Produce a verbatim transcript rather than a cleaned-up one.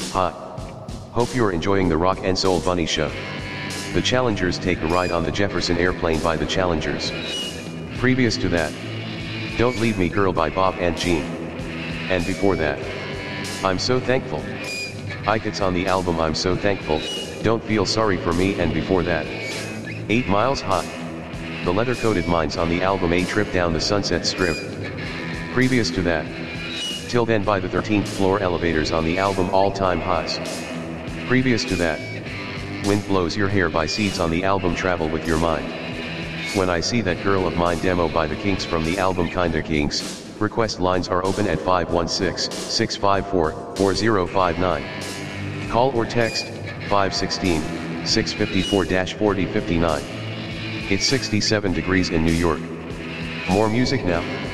Hot. Hope you're enjoying the Rock and Soul Bunny Show. The Challengers take a ride on the Jefferson Airplane by the Challengers. Previous to that, Don't Leave Me Girl by Bob and Jean. And before that, I'm So Thankful. Ike It's on the album I'm So Thankful, Don't Feel Sorry for Me, and before that, eight Miles Hot. The Leather-Coated Minds on the album A Trip Down the Sunset Strip. Previous to that, Till Then by the thirteenth Floor Elevators on the album All Time Highs. Previous to that, Wind Blows Your Hair by Seeds on the album Travel With Your Mind. When I See That Girl of Mine demo by the Kinks from the album Kinda Kinks. Request lines are open at five one six, six five four, four zero five nine. Call or text five one six, six five four, four zero five nine. It's sixty-seven degrees in New York. More music now.